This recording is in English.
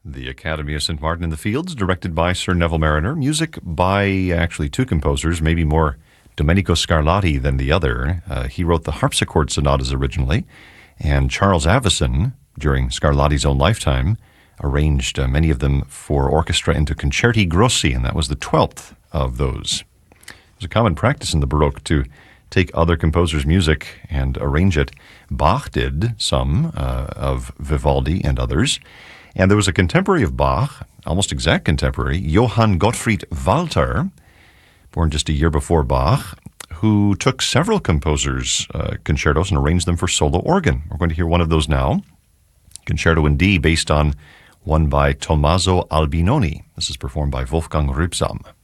The Academy of St. Martin in the Fields, directed by Sir Neville Marriner. Music by actually two composers, maybe more Domenico Scarlatti than the other. He wrote the harpsichord sonatas originally, and Charles Avison, during Scarlatti's own lifetime, arranged many of them for orchestra into concerti grossi, and that was the 12th of those. It was a common practice in the Baroque to take other composers' music and arrange it. Bach did some of Vivaldi and others. And there was a contemporary of Bach, almost exact contemporary, Johann Gottfried Walter, born just a year before Bach, who took several composers' concertos and arranged them for solo organ. We're going to hear one of those now, Concerto in D, based on one by Tommaso Albinoni. This is performed by Wolfgang Rübsam.